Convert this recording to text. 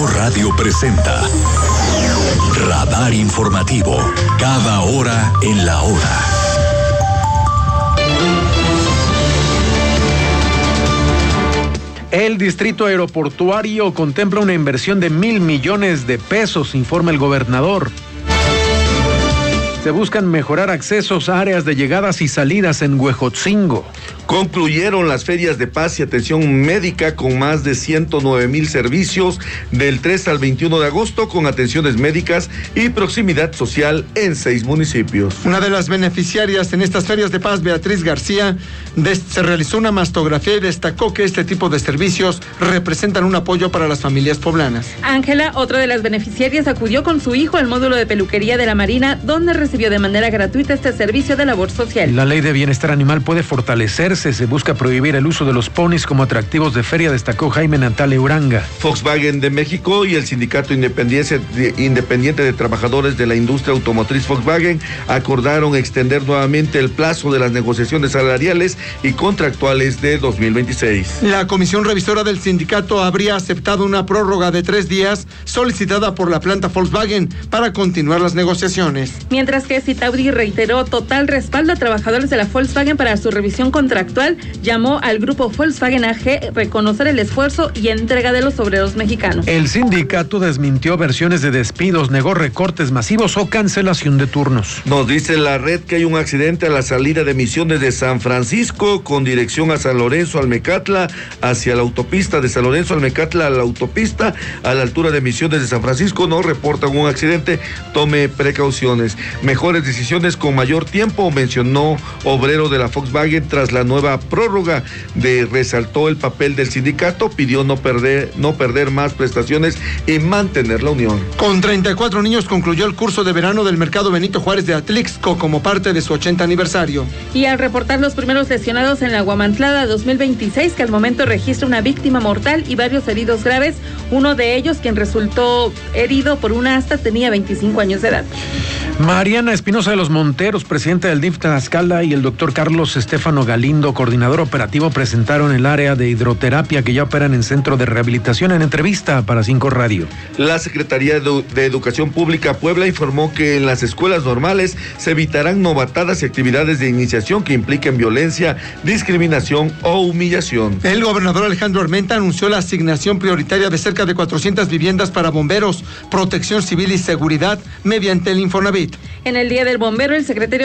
5 Radio presenta Radar Informativo, cada hora en la hora. El distrito aeroportuario contempla una inversión de 1,000 millones de pesos, informa el gobernador. Se buscan mejorar accesos a áreas de llegadas y salidas en Huejotzingo. Concluyeron las ferias de paz y atención médica con más de 109,000 servicios del 3 al 21 de agosto con atenciones médicas y proximidad social en 6 municipios. Una de las beneficiarias en estas ferias de paz, Beatriz García, se realizó una mastografía y destacó que este tipo de servicios representan un apoyo para las familias poblanas. Ángela, otra de las beneficiarias, acudió con su hijo al módulo de peluquería de la Marina, donde recibió de manera gratuita este servicio de labor social. La ley de bienestar animal puede fortalecerse. Se busca prohibir el uso de los ponis como atractivos de feria, destacó Jaime Natale Uranga. Volkswagen de México y el Sindicato Independiente de Trabajadores de la Industria Automotriz Volkswagen acordaron extender nuevamente el plazo de las negociaciones salariales y contractuales de 2026. La comisión revisora del sindicato habría aceptado una prórroga de 3 días solicitada por la planta Volkswagen para continuar las negociaciones. Mientras que Citaudi reiteró total respaldo a trabajadores de la Volkswagen para su revisión contractual, llamó al grupo Volkswagen AG reconocer el esfuerzo y entrega de los obreros mexicanos. El sindicato desmintió versiones de despidos, negó recortes masivos o cancelación de turnos. Nos dice la red que hay un accidente a la salida de Misiones de San Francisco con dirección a San Lorenzo Almecatla, hacia la autopista de San Lorenzo Almecatla a la autopista a la altura de Misiones de San Francisco. No reportan un accidente, tome precauciones. Mejores decisiones con mayor tiempo, mencionó obrero de la Volkswagen tras la nueva prórroga. Resaltó el papel del sindicato, pidió no perder más prestaciones y mantener la unión. Con 34 niños concluyó el curso de verano del Mercado Benito Juárez de Atlixco como parte de su 80 aniversario. Y al reportar los primeros lesionados en la Guamantlada 2026, que al momento registra una víctima mortal y varios heridos graves, uno de ellos, quien resultó herido por una asta, tenía 25 años de edad. Mariana Espinosa de los Monteros, presidenta del DIF Tlaxcala, y el doctor Carlos Estefano Galindo, coordinador operativo, presentaron el área de hidroterapia que ya operan en Centro de Rehabilitación en entrevista para 5 Radio. La Secretaría de Educación Pública Puebla informó que en las escuelas normales se evitarán novatadas y actividades de iniciación que impliquen violencia, discriminación o humillación. El gobernador Alejandro Armenta anunció la asignación prioritaria de cerca de 400 viviendas para bomberos, protección civil y seguridad mediante el Infonavit. En el Día del Bombero, el secretario